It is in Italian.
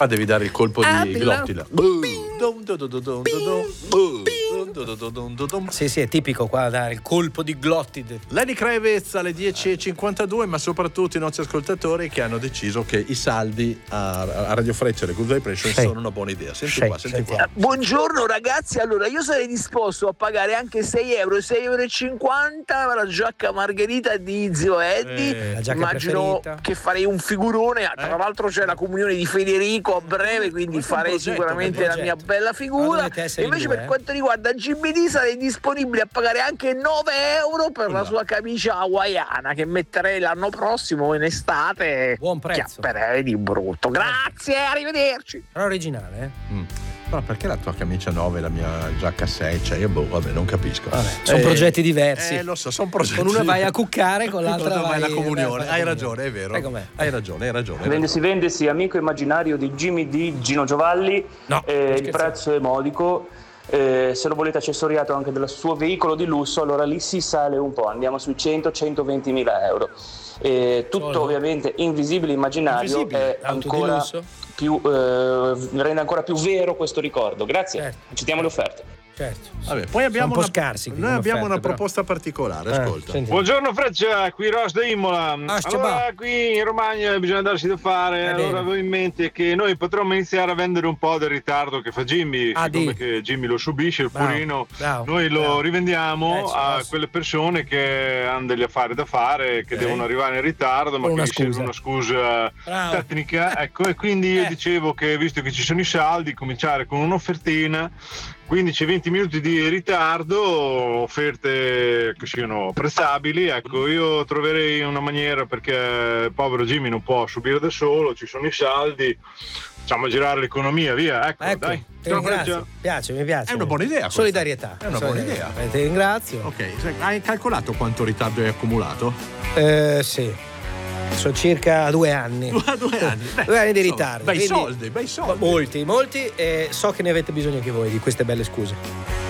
Ah, devi dare il colpo di glottila. Sì, è tipico qua dare il colpo di glottide. Lenny Kravitz alle 10.52, ma soprattutto i nostri ascoltatori che hanno deciso che i saldi a Radio Freccia e Good Vibration sono una buona idea. Senti qua. Buongiorno ragazzi, allora io sarei disposto a pagare anche 6 euro, 6,50 euro la giacca margherita di Zio Eddie. Immagino che farei un figurone. Tra l'altro c'è la comunione di Federico a breve, quindi farei sicuramente la mia bella figura. E invece per quanto riguarda GBD sarei disponibile a pagare anche 9 euro per la sua camicia hawaiana che metterei l'anno prossimo in estate. Buon prezzo. Chiapperei di brutto. Grazie, arrivederci. Però originale, Ma perché la tua camicia 9 e la mia giacca 6? Cioè io non capisco. Sono progetti diversi. Lo so, sono progetti. Con una vai a cuccare, con l'altra vai alla comunione. Hai ragione, è vero. Hai ragione. Vendesi, amico immaginario di Jimmy D, Gino Giovalli. Il prezzo è modico. Se lo volete accessoriato anche del suo veicolo di lusso, allora lì si sale un po', andiamo sui 100-120 mila euro. Tutto ovviamente invisibile, immaginario, è ancora più, rende ancora più vero questo ricordo. Grazie, accettiamo le offerte. Certo. Vabbè, poi abbiamo un po' scarsi. Noi abbiamo una proposta particolare. Ascolta. Buongiorno Freccia, qui Ross da Imola. Allora, qui in Romagna bisogna darsi da fare. Allora avevo in mente che noi potremmo iniziare a vendere un po' del ritardo che fa Jimmy, siccome che Jimmy lo subisce, il purino. Noi lo rivendiamo a quelle persone che hanno degli affari da fare, che devono arrivare in ritardo, ma che gli serve una scusa tecnica. Ecco, e quindi io dicevo che visto che ci sono i saldi, cominciare con un'offertina. 15-20 minuti di ritardo, offerte che siano apprezzabili. Ecco, io troverei una maniera, perché il povero Jimmy non può subire da solo, ci sono i saldi, facciamo girare l'economia, via. Ecco. Dai. Mi piace. È una buona idea questa. Solidarietà. È una buona idea. Ti ringrazio. Ok, hai calcolato quanto ritardo hai accumulato? Sì. Sono circa 2 anni. 2 anni. 2 anni di ritardo. Bei soldi. Molti. E so che ne avete bisogno anche voi di queste belle scuse.